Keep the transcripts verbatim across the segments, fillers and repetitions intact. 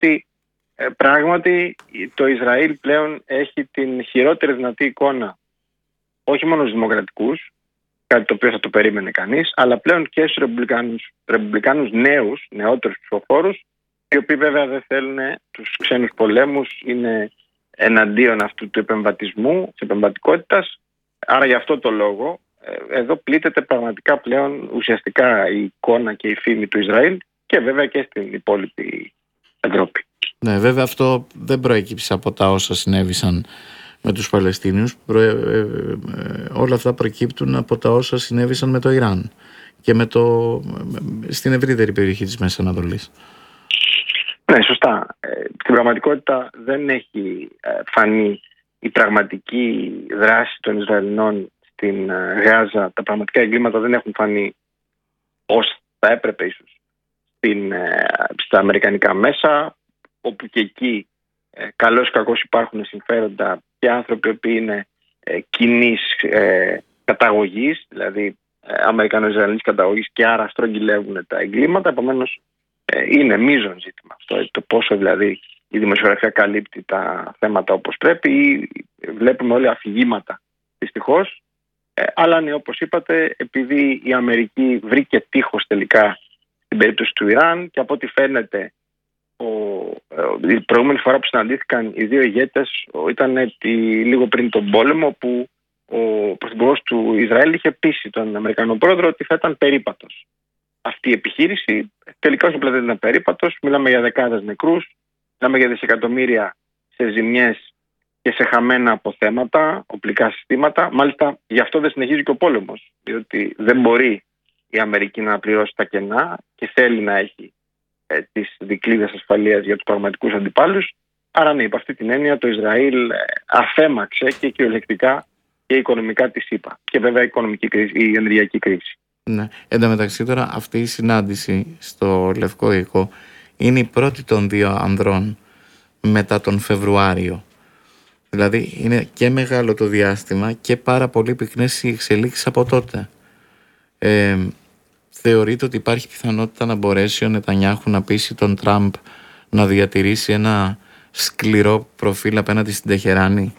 ότι ε, πράγματι το Ισραήλ πλέον έχει την χειρότερη δυνατή εικόνα όχι μόνο στους δημοκρατικούς, κάτι το οποίο θα το περίμενε κανείς, αλλά πλέον και στους ρεπουμπλικάνους, ρεπουμπλικάνους νέους, νεότερους ψηφοφόρους, οι οποίοι βέβαια δεν θέλουν τους ξένους πολέμους, είναι εναντίον αυτού του επεμβατισμού, της επεμβατικότητας. Άρα για αυτό το λόγο εδώ πλήττεται πραγματικά πλέον ουσιαστικά η εικόνα και η φήμη του Ισραήλ και βέβαια και στην υπόλοιπη Ευρώπη. Ναι, βέβαια αυτό δεν προέκυψε από τα όσα συνέβησαν με τους Παλαιστίνιους. Προ... Ε, ε, ε, όλα αυτά προκύπτουν από τα όσα συνέβησαν με το Ιράν και με το... στην ευρύτερη περιοχή της Μέσης Ανατολής. Ναι, σωστά. Ε, στην πραγματικότητα δεν έχει ε, φανεί η πραγματική δράση των Ισραηλινών στην ε, Γάζα. Τα πραγματικά εγκλήματα δεν έχουν φανεί ως θα έπρεπε ίσως στην, ε, στα αμερικανικά μέσα, όπου και εκεί ε, καλώς ή κακώς υπάρχουν συμφέροντα και άνθρωποι που είναι ε, κοινής ε, καταγωγής, δηλαδή ε, Αμερικανο-Ισραηλινής καταγωγής, και άρα στρογγυλεύουν τα εγκλήματα. Επομένως ε, είναι μείζον ζήτημα αυτό, το πόσο δηλαδή η δημοσιογραφία καλύπτει τα θέματα όπως πρέπει, ή βλέπουμε όλοι αφηγήματα δυστυχώς. Ε, αλλά ναι, όπως είπατε, επειδή η Αμερική βρήκε τείχος τελικά στην περίπτωση του Ιράν, και από ό,τι φαίνεται ο, ε, η προηγούμενη φορά που συναντήθηκαν οι δύο ηγέτες ήταν τη, λίγο πριν τον πόλεμο, που ο πρωθυπουργός του Ισραήλ είχε πείσει τον Αμερικανό πρόεδρο ότι θα ήταν περίπατος αυτή η επιχείρηση. Τελικά όχι απλά δεν ήταν περίπατος, μιλάμε για δεκάδες νεκρούς, μιλάμε για δισεκατομμύρια σε ζημιές και σε χαμένα αποθέματα, οπλικά συστήματα. Μάλιστα γι' αυτό δεν συνεχίζει και ο πόλεμος, διότι δεν μπορεί η Αμερική να πληρώσει τα κενά και θέλει να έχει ε, τις δικλείδες ασφαλείας για τους πραγματικούς αντιπάλους. Άρα ναι, υπ' αυτή την έννοια το Ισραήλ ε, αφέμαξε και κυριολεκτικά και οικονομικά τη ΣΥΠΑ. Και βέβαια η, οικονομική κρίση, η ενεργειακή κρίση. Ναι. Εν τω μεταξύ τώρα αυτή η συνάντηση στο Λευκό Οίκο είναι η πρώτη των δύο ανδρών μετά τον Φεβρουάριο. Δηλαδή είναι και μεγάλο το διάστημα και πάρα πολύ πυκνές οι εξελίξεις από τότε. Ε, θεωρείτε ότι υπάρχει πιθανότητα να μπορέσει ο Νετανιάχου να πείσει τον Τραμπ να διατηρήσει ένα σκληρό προφίλ απέναντι στην Τεχεράνη?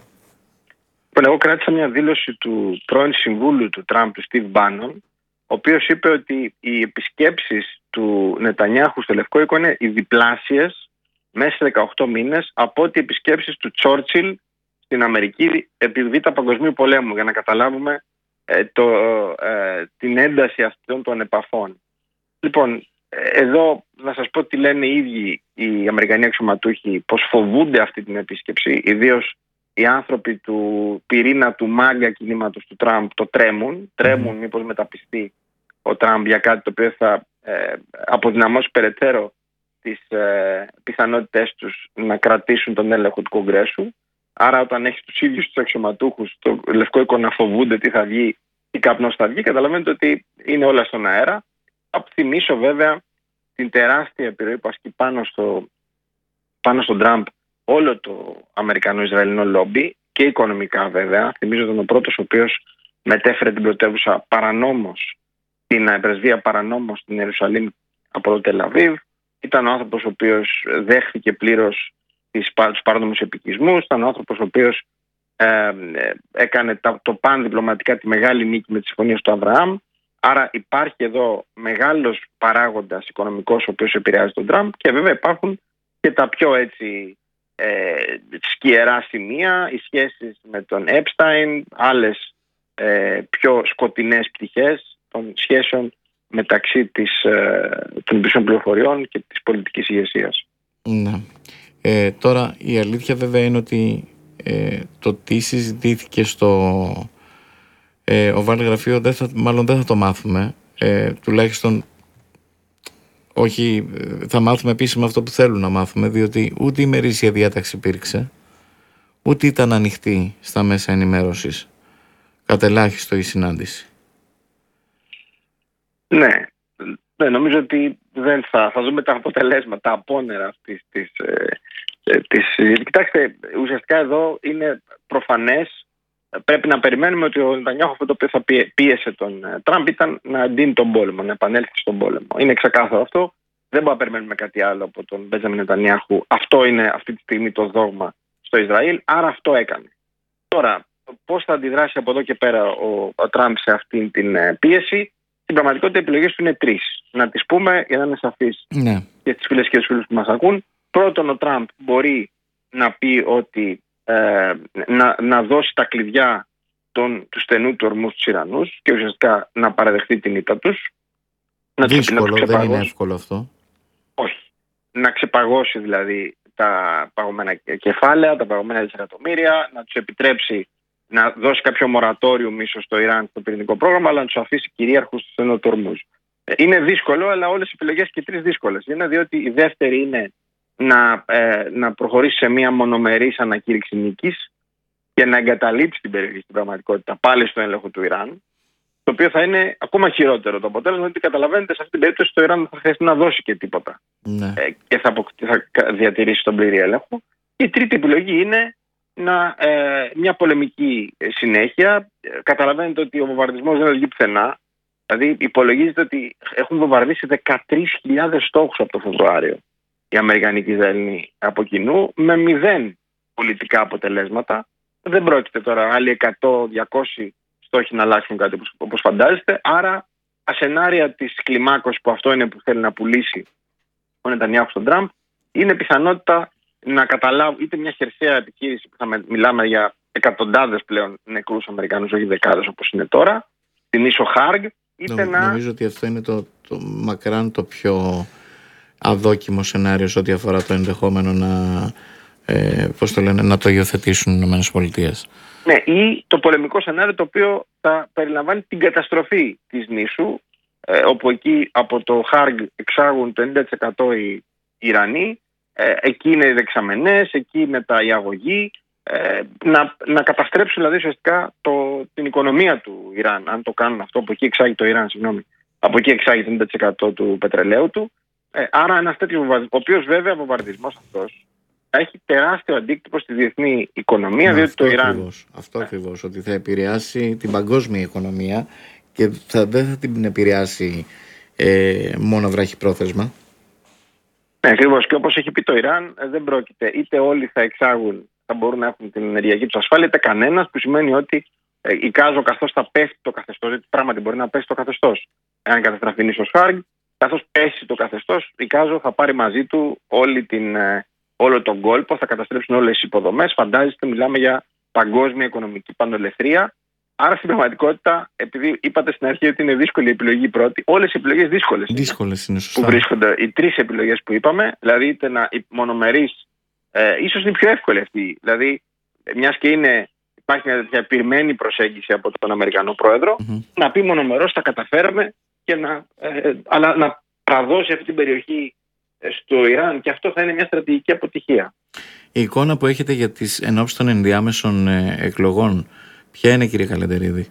Εγώ κράτησα μια δήλωση του πρώην συμβούλου του Τραμπ, του Στιβ Μπάνον, ο οποίος είπε ότι οι επισκέψεις του Νετανιάχου στο Λευκό Οίκο είναι οι διπλάσιες μέσα σε δεκαοκτώ μήνες από ότι οι επισκέψεις του Τσόρτσιλ στην Αμερική επί Β' Παγκοσμίου Πολέμου, για να καταλάβουμε ε, το, ε, την ένταση αυτών των επαφών. Λοιπόν, εδώ να σας πω τι λένε οι ίδιοι οι Αμερικανοί αξιωματούχοι, πως φοβούνται αυτή την επίσκεψη, ιδίως οι άνθρωποι του πυρήνα του μάγκα κινήματος του Τραμπ το τρέμουν, τρέμουν μήπως μεταπιστεί ο Τραμπ για κάτι το οποίο θα ε, αποδυναμώσει περαιτέρω τις ε, πιθανότητες τους να κρατήσουν τον έλεγχο του Κογκρέσου. Άρα όταν έχεις τους ίδιους τους αξιωματούχους στο Λευκό Οίκο να φοβούνται τι θα βγει, τι καπνός θα βγει, καταλαβαίνετε ότι είναι όλα στον αέρα. Θα θυμίσω βέβαια την τεράστια επιρροή που ασκεί πάνω, στο, πάνω στον Τραμπ όλο το Αμερικανο-Ισραηλινό λόμπι και οικονομικά βέβαια. Θυμίζω ότι ο πρώτος ο οποίος μετέφερε την πρωτεύουσα παρανόμως, την πρεσβεία παρανόμως στην Ιερουσαλήμ από το Τελαβίβ. Ήταν ο άνθρωπος ο οποίος δέχθηκε πλήρως τους παράνομους επικισμούς. Ήταν ο άνθρωπος ο οποίος ε, έκανε τα, το παν διπλωματικά τη μεγάλη νίκη με τις συμφωνίες του Αβραάμ. Άρα υπάρχει εδώ μεγάλος παράγοντας οικονομικός ο οποίος επηρεάζει τον Τραμπ, και βέβαια υπάρχουν και τα πιο έτσι ε, σκιερά σημεία, οι σχέσεις με τον Έπσταϊν, άλλες ε, πιο σκοτεινές πτυχές των σχέσεων μεταξύ της, ε, των υπηρεσιών πληροφοριών και της πολιτικής ηγεσίας. Ναι. Ε, τώρα η αλήθεια βέβαια είναι ότι ε, το τι συζητήθηκε στο ε, Οβάλ Γραφείο δεν θα, μάλλον δεν θα το μάθουμε, ε, τουλάχιστον όχι, θα μάθουμε επίσημα αυτό που θέλουν να μάθουμε, διότι ούτε η ημερήσια διάταξη υπήρξε, ούτε ήταν ανοιχτή στα μέσα ενημέρωσης, κατελάχιστο η συνάντηση. Ναι, ναι, νομίζω ότι δεν θα, θα δούμε τα αποτελέσματα, τα απόνερα αυτής της ε, της... Κοιτάξτε, ουσιαστικά εδώ είναι προφανές, πρέπει να περιμένουμε ότι ο Νετανιάχου αυτό το οποίο θα πίεσε τον Τραμπ ήταν να αντίνει τον πόλεμο, να επανέλθει στον πόλεμο. Είναι ξεκάθαρο αυτό. Δεν μπορούμε να περιμένουμε κάτι άλλο από τον Μπέντζαμιν Νετανιάχου. Αυτό είναι αυτή τη στιγμή το δόγμα στο Ισραήλ, άρα αυτό έκανε. Τώρα, πώς θα αντιδράσει από εδώ και πέρα ο, ο Τραμπ σε αυτή την ε, πίεση? Στην πραγματικότητα οι επιλογές του είναι τρεις. Να τις πούμε για να είναι σαφείς ναι. και στις φίλες και στους φίλους που μας ακούν. Πρώτον, ο Τραμπ μπορεί να πει ότι ε, να, να δώσει τα κλειδιά των, του στενού του ορμού στους Ιρανούς και ουσιαστικά να παραδεχτεί την ήττα τους. Δύσκολο, να δεν είναι εύκολο αυτό. Όχι. Να ξεπαγώσει δηλαδή τα παγωμένα κεφάλαια, τα παγωμένα δισεκατομμύρια, να τους επιτρέψει να δώσει κάποιο μορατόριο ίσως στο Ιράν στο πυρηνικό πρόγραμμα, αλλά να τους αφήσει κυρίαρχους στους ενωτορμούς. Είναι δύσκολο, αλλά όλες οι επιλογές και οι τρεις δύσκολες. Είναι διότι η δεύτερη είναι να, ε, να προχωρήσει σε μια μονομερής ανακήρυξη νίκης και να εγκαταλείψει την περιοχή στην πραγματικότητα πάλι στο έλεγχο του Ιράν. Το οποίο θα είναι ακόμα χειρότερο το αποτέλεσμα, γιατί καταλαβαίνετε, σε αυτή την περίπτωση το Ιράν δεν θα χρειαστεί να δώσει και τίποτα. Ναι. Ε, και θα, θα διατηρήσει τον πλήρη έλεγχο. Η τρίτη επιλογή είναι να, ε, μια πολεμική συνέχεια. Ε, καταλαβαίνετε ότι ο βομβαρδισμός δεν οδηγεί πουθενά. Δηλαδή, υπολογίζεται ότι έχουν βομβαρδίσει δεκατρείς χιλιάδες στόχους από το Φεβρουάριο οι Αμερικανοί και οι Ισραηλοί από κοινού, με μηδέν πολιτικά αποτελέσματα. Δεν πρόκειται τώρα άλλοι εκατό διακόσιοι στόχοι να αλλάξουν κάτι όπως φαντάζεστε. Άρα, ασενάρια της κλιμάκωσης που αυτό είναι που θέλει να πουλήσει ο Νετανιάχου στον Τραμπ, είναι πιθανότητα να καταλάβουν είτε μια χερσαία επιχείρηση που θα μιλάμε για εκατοντάδες πλέον νεκρούς Αμερικανούς, όχι δεκάδες όπως είναι τώρα, την ίσο Χάργκ, είτε Νο, να. Νομίζω ότι αυτό είναι το, το μακράν το πιο αδόκιμο σενάριο σε ό,τι αφορά το ενδεχόμενο να, ε, πώς το λένε, να το υιοθετήσουν οι ΗΠΑ. Ναι, ή το πολεμικό σενάριο το οποίο θα περιλαμβάνει την καταστροφή της νήσου, ε, όπου εκεί από το Χάργκ εξάγουν το ενενήντα τοις εκατό οι Ιρανοί, ε, εκεί είναι οι δεξαμενές, εκεί μετά η αγωγή, ε, να, να καταστρέψουν δηλαδή ουσιαστικά το, την οικονομία του Ιράν, αν το κάνουν αυτό, από εκεί εξάγει το Ιράν, συγγνώμη, από εκεί εξάγει το ενενήντα τοις εκατό του πετρελαίου του, ε, άρα ένας τέτοιος βομβαρδισμός, ο οποίος βέβαια βομβαρδισμός αυτός θα έχει τεράστιο αντίκτυπο στη διεθνή οικονομία, ναι, διότι αυτό το Ιράν. Ακριβώς, αυτό ακριβώς, ότι θα επηρεάσει την παγκόσμια οικονομία και θα, δεν θα την επηρεάσει ε, μόνο βραχυπρόθεσμα. Ναι, ακριβώς. Και όπως έχει πει το Ιράν, δεν πρόκειται είτε όλοι θα εξάγουν, θα μπορούν να έχουν την ενεργειακή του ασφάλεια, είτε κανένας, που σημαίνει ότι ε, εικάζω καθώς θα πέφτει το καθεστώς, γιατί πράγματι μπορεί να πέσει το καθεστώς. Εάν καταστραφεί ίσως Χάργκ, καθώς πέσει το καθεστώς, εικάζω θα πάρει μαζί του όλη την. Ε, όλο τον κόλπο, θα καταστρέψουν όλες τις υποδομές. Φαντάζεστε, μιλάμε για παγκόσμια οικονομική πανολευθερία. Άρα στην πραγματικότητα, επειδή είπατε στην αρχή ότι είναι δύσκολη η επιλογή πρώτη, όλες οι επιλογές δύσκολες είναι. Δύσκολες είναι, σωστά. Που βρίσκονται οι τρεις επιλογές που είπαμε, δηλαδή είτε να μονομερείς, ε, ίσως είναι πιο εύκολη αυτή. Δηλαδή, μιας και είναι, υπάρχει μια τέτοια επιρμένη προσέγγιση από τον Αμερικανό πρόεδρο, mm-hmm. να πει μονομερώς τα καταφέραμε, και να, ε, αλλά να παραδώσει αυτή την περιοχή στο Ιράν, και αυτό θα είναι μια στρατηγική αποτυχία. Η εικόνα που έχετε για τις ενόψεις των ενδιάμεσων ε, εκλογών, ποια είναι, κύριε Καλεντερίδη?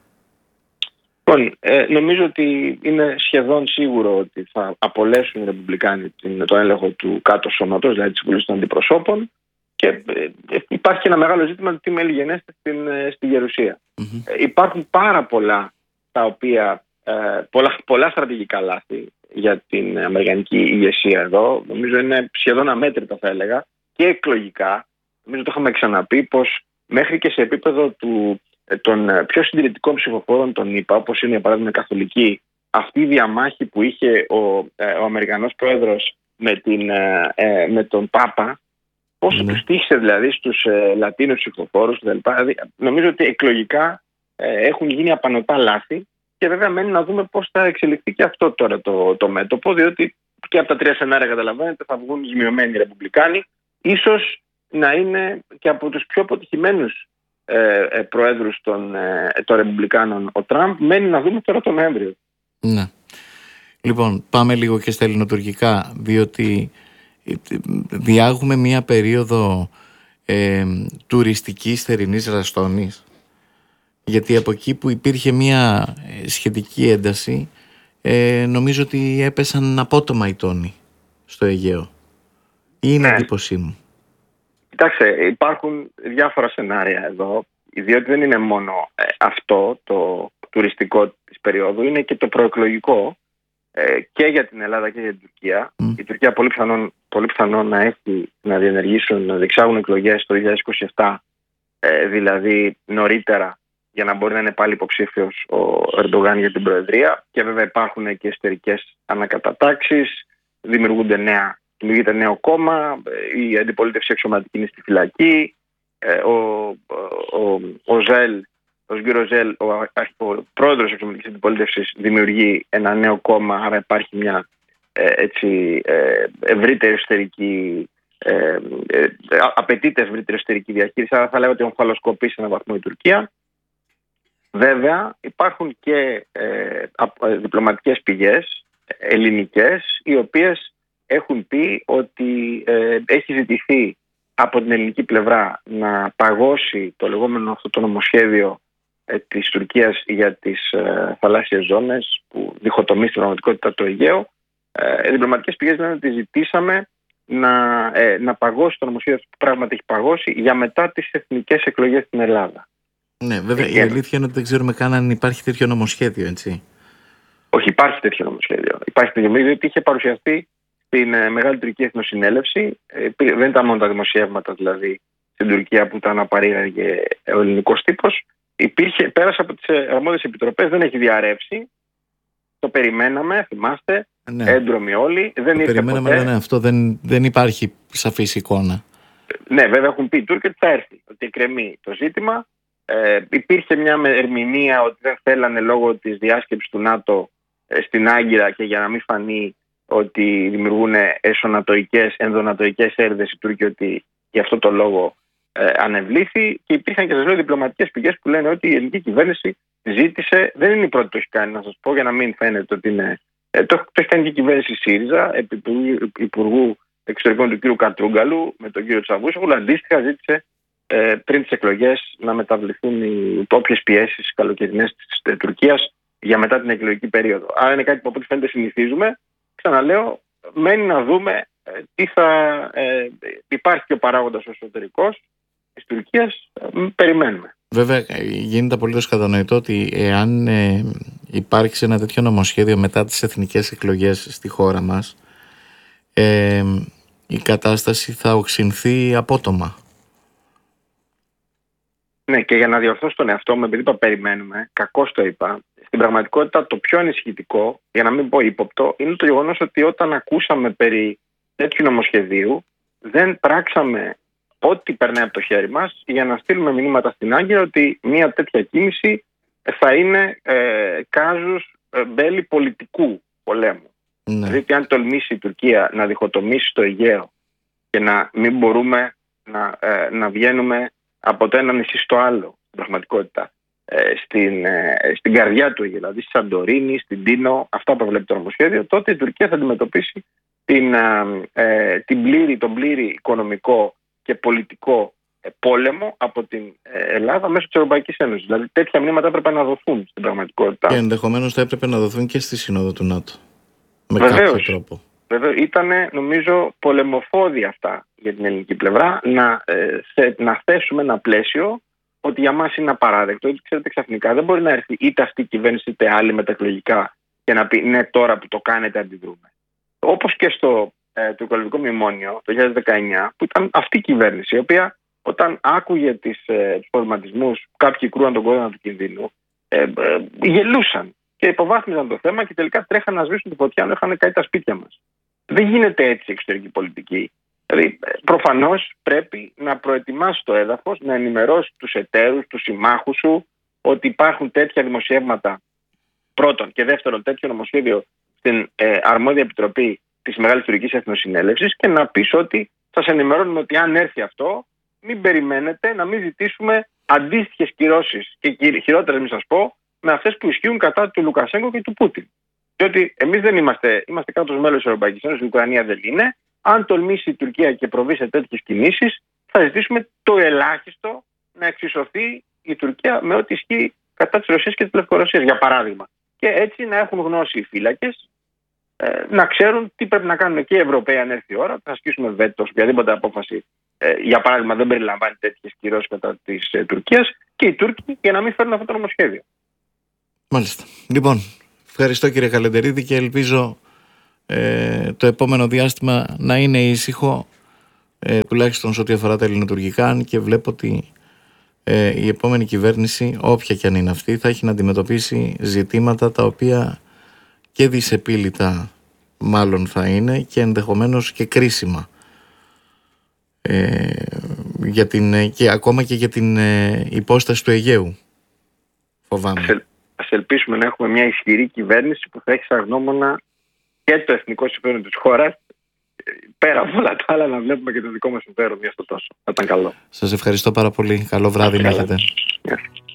Λοιπόν, ε, νομίζω ότι είναι σχεδόν σίγουρο ότι θα απολέσουν οι Ρεπουμπλικάνοι το έλεγχο του κάτω σώματος, δηλαδή της Βουλής των Αντιπροσώπων, και ε, υπάρχει και ένα μεγάλο ζήτημα του τι μέλη γενέστε στην, ε, στη Γερουσία. Mm-hmm. Ε, υπάρχουν πάρα πολλά, τα οποία, ε, πολλά, πολλά στρατηγικά λάθη για την αμερικανική ηγεσία εδώ. Νομίζω είναι σχεδόν αμέτρητα, θα έλεγα, και εκλογικά. Νομίζω το είχαμε ξαναπεί πως μέχρι και σε επίπεδο του, των πιο συντηρητικών ψηφοφόρων των ΗΠΑ, όπως είναι για παράδειγμα η καθολική, αυτή η διαμάχη που είχε ο, ο Αμερικανός πρόεδρος με, την, με τον Πάπα, πόσο mm. του τύχησε δηλαδή στους Λατίνους ψηφοφόρους, δηλαδή, νομίζω ότι εκλογικά έχουν γίνει απανωτά λάθη. Και βέβαια μένει να δούμε πώς θα εξελιχθεί και αυτό τώρα το, το μέτωπο, διότι και από τα τρία σενάρια, καταλαβαίνετε, θα βγουν ζημιωμένοι Ρεπουμπλικάνοι. Ίσως να είναι και από τους πιο αποτυχημένους ε, ε, προέδρους των, ε, των Ρεπουμπλικάνων ο Τραμπ. Μένει να δούμε τώρα τον Νοέμβριο. Ναι. Λοιπόν, πάμε λίγο και στα ελληνοτουρκικά, διότι διάγουμε μία περίοδο ε, τουριστικής θερινής ραστόνης. Γιατί από εκεί που υπήρχε μια σχετική ένταση, ε, νομίζω ότι έπεσαν απότομα οι τόνοι στο Αιγαίο. Ή είναι εντύπωσή ναι. μου? Κοιτάξτε, υπάρχουν διάφορα σενάρια εδώ, διότι δεν είναι μόνο ε, αυτό το τουριστικό της περίοδου, είναι και το προεκλογικό. ε, και για την Ελλάδα και για την Τουρκία. Mm. Η Τουρκία πολύ πιθανόν, πολύ πιθανόν να έχει να διενεργήσουν, να διεξάγουν εκλογές το είκοσι είκοσι επτά, ε, δηλαδή νωρίτερα, για να μπορεί να είναι πάλι υποψήφιος ο Ερντογάν για την Προεδρία. Και βέβαια υπάρχουν και εσωτερικές ανακατατάξεις, δημιουργούνται νέα, δημιουργείται νέο κόμμα, η αντιπολίτευση εξωματική είναι στη φυλακή, ο, ο, ο Ζέλ, ο Σγκύρο Ζέλ, ο, ο πρόεδρος της εξωματικής αντιπολίτευσης, δημιουργεί ένα νέο κόμμα, άρα υπάρχει μια ε, έτσι, ε, ευρύτερη εσωτερική, ε, ε, απαιτείται ευρύτερη εσωτερική διαχείριση, άρα θα λέω ότι ομφαλοσκοπεί σε έναν βαθμό η Τουρκία. Βέβαια υπάρχουν και ε, διπλωματικές πηγές ελληνικές, οι οποίες έχουν πει ότι ε, έχει ζητηθεί από την ελληνική πλευρά να παγώσει το λεγόμενο αυτό το νομοσχέδιο ε, της Τουρκίας για τις ε, θαλάσσιες ζώνες που διχοτομεί στην πραγματικότητα το Αιγαίο. Ε, οι διπλωματικές πηγές λένε ότι ζητήσαμε να, ε, να παγώσει το νομοσχέδιο που πράγματι έχει παγώσει για μετά τις εθνικές εκλογές στην Ελλάδα. Ναι, βέβαια η αλήθεια είναι ότι δεν ξέρουμε καν αν υπάρχει τέτοιο νομοσχέδιο, έτσι. Όχι, υπάρχει τέτοιο νομοσχέδιο. Υπάρχει τέτοιο νομοσχέδιο, διότι είχε παρουσιαστεί στην ε, Μεγάλη Τουρκική Εθνοσυνέλευση. Ε, δεν ήταν μόνο τα δημοσιεύματα δηλαδή στην Τουρκία που τα αναπαρήγαγε ο ελληνικός τύπος. Υπήρχε, πέρασε από τις αρμόδιες επιτροπές, δεν έχει διαρρεύσει. Το περιμέναμε, θυμάστε, ναι. Έντρομοι όλοι. Δεν το ήρθε περιμέναμε, ποτέ. Ναι, αυτό δεν, δεν υπάρχει σαφής εικόνα. Ναι, βέβαια έχουν πει οι Τούρκοι ότι θα έρθει, ότι εκκρεμεί το ζήτημα. Ε, υπήρχε μια ερμηνεία ότι δεν θέλανε λόγω της διάσκεψης του ΝΑΤΟ ε, στην Άγκυρα και για να μην φανεί ότι δημιουργούν εσωνατοικές, ενδονατοικές έρηδες οι Τούρκοι, ότι γι' αυτό το λόγο ε, ανεβλήθη. Και υπήρχαν και σας λέω διπλωματικές πηγές που λένε ότι η ελληνική κυβέρνηση ζήτησε, δεν είναι η πρώτη που το έχει κάνει, να σας πω, για να μην φαίνεται ότι είναι. Ε, το, το έχει κάνει και η κυβέρνηση ΣΥΡΙΖΑ, επί του Υπουργού Εξωτερικών του κ. Κατρούγκαλου, με τον κ. Τσαβούσογλου, αντίστοιχα ζήτησε ε, πριν τις εκλογές να μεταβληθούν οι όποιες πιέσεις καλοκαιρινές της Τουρκίας για μετά την εκλογική περίοδο. Άρα είναι κάτι που από ό,τι φαίνεται συνηθίζουμε. Ξαναλέω, μένει να δούμε ε, τι θα ε, υπάρχει και ο παράγοντας ο εσωτερικός της Τουρκίας. Ε, περιμένουμε. Βέβαια, γίνεται απολύτως κατανοητό ότι εάν ε, υπάρξει ένα τέτοιο νομοσχέδιο μετά τις εθνικές εκλογές στη χώρα μας, ε, η κατάσταση θα οξυνθεί απότομα. Ναι, και για να διορθώσω τον εαυτό μου, επειδή είπα περιμένουμε, κακώς το είπα, στην πραγματικότητα το πιο ανησυχητικό, για να μην πω ύποπτο, είναι το γεγονός ότι όταν ακούσαμε περί τέτοιου νομοσχεδίου, δεν πράξαμε ό,τι περνάει από το χέρι μας για να στείλουμε μηνύματα στην Άγκυρα ότι μια τέτοια κίνηση θα είναι ε, κάζους ε, μπέλη πολιτικού πολέμου. Ναι. Δηλαδή, αν τολμήσει η Τουρκία να διχοτομήσει το Αιγαίο και να μην μπορούμε να, ε, να βγαίνουμε από το ένα νησί στο άλλο, στην πραγματικότητα, ε, στην, ε, στην καρδιά του Αιγαίου, δηλαδή στη Σαντορίνη, στην Τίνο, αυτά που βλέπει το νομοσχέδιο, τότε η Τουρκία θα αντιμετωπίσει την, ε, την πλήρη, τον πλήρη οικονομικό και πολιτικό πόλεμο από την Ελλάδα μέσω της Ευρωπαϊκής Ένωσης. Δηλαδή τέτοια μηνύματα έπρεπε να δοθούν στην πραγματικότητα. Και ενδεχομένως θα έπρεπε να δοθούν και στη Σύνοδο του ΝΑΤΟ. Με Βεβαίως, κάποιο τρόπο. Βέβαια, ήταν νομίζω πολεμοφόδια αυτά για την ελληνική πλευρά να, ε, σε, να θέσουμε ένα πλαίσιο ότι για μας είναι απαράδεκτο. Ότι ξέρετε, ξαφνικά δεν μπορεί να έρθει είτε αυτή η κυβέρνηση είτε άλλη μεταεκλογικά και να πει ναι, τώρα που το κάνετε αντιδρούμε. Όπως και στο ε, το οικολογικό μνημόνιο το δύο χιλιάδες δεκαεννιά, που ήταν αυτή η κυβέρνηση, η οποία όταν άκουγε τις, ε, τους προβληματισμούς, κάποιοι κρούαν τον κόδωνα του κινδύνου, ε, ε, γελούσαν και υποβάθμιζαν το θέμα και τελικά τρέχαν να σβήσουν τη φωτιά να είχαν καεί τα σπίτια μας. Δεν γίνεται έτσι η εξωτερική πολιτική. Δηλαδή, προφανώς πρέπει να προετοιμάσει το έδαφος, να ενημερώσει τους εταίρους, τους συμμάχους σου, ότι υπάρχουν τέτοια δημοσιεύματα πρώτον και δεύτερον τέτοιο νομοσχέδιο στην ε, αρμόδια επιτροπή της Μεγάλης Τουρκικής Εθνοσυνέλευσης και να πεις ότι σας ενημερώνουμε ότι αν έρθει αυτό, μην περιμένετε να μην ζητήσουμε αντίστοιχες κυρώσεις και χειρότερες, μην σας πω, με αυτές που ισχύουν κατά του Λουκασέγκο και του Πούτιν. Διότι εμείς δεν είμαστε, είμαστε κράτος μέλος της Ευρωπαϊκής Ένωσης, η Ουκρανία δεν είναι. Αν τολμήσει η Τουρκία και προβεί σε τέτοιες κινήσεις, θα ζητήσουμε το ελάχιστο να εξισωθεί η Τουρκία με ό,τι ισχύει κατά της Ρωσίας και της Λευκορωσίας, για παράδειγμα. Και έτσι να έχουν γνώση οι φύλακες, ε, να ξέρουν τι πρέπει να κάνουν και οι Ευρωπαίοι αν έρθει η ώρα, θα ασκήσουμε βέτο σε οποιαδήποτε απόφαση, ε, για παράδειγμα, δεν περιλαμβάνει τέτοιες κυρώσεις κατά της ε, Τουρκίας, και οι Τούρκοι για να μην φέρουν αυτό το νομοσχέδιο. Μάλιστα. Λοιπόν, Ευχαριστώ κύριε Καλεντερίδη και ελπίζω ε, το επόμενο διάστημα να είναι ήσυχο, ε, τουλάχιστον σε ό,τι αφορά τα ελληνοτουρκικά, αν και βλέπω ότι ε, η επόμενη κυβέρνηση, όποια και αν είναι αυτή, θα έχει να αντιμετωπίσει ζητήματα τα οποία και δυσεπίλητα μάλλον θα είναι και ενδεχομένως και κρίσιμα. Ε, για την, και ακόμα και για την ε, υπόσταση του Αιγαίου, φοβάμαι. Ας, ελ, ας ελπίσουμε να έχουμε μια ισχυρή κυβέρνηση που θα έχει σαν γνώμονα και το εθνικό συμφέρον της χώρας, πέρα από όλα τα άλλα να βλέπουμε και το δικό μας συμφέρον, μια στο τόσο. Θα ήταν καλό. Σας ευχαριστώ πάρα πολύ. Καλό βράδυ να έχετε. Yeah.